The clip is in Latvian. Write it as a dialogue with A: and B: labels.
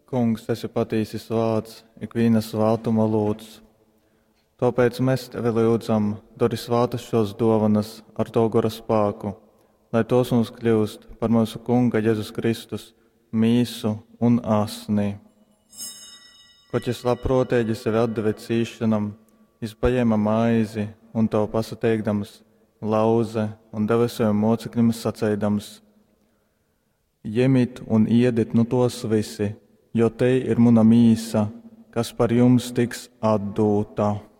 A: Kungs, tas ir patīsis vārds, ikvienas svētuma lūdz. Tāpēc mēs tevi lūdzam, dori svātas šos dāvanas ar to gara spēku, lai tos mums kļūst par mūsu Kunga Jēzus Kristus mīsu un asni. Kaut es labprotīgi sevi atdeve cīšanam, es paņēma maizi un to pasateikdams, lauze un deva saviem mocekļiem sacēdams: Ņemiet un ēdiet no tos visi, jo te ir mana mīsa, kas par jums tiks atdota.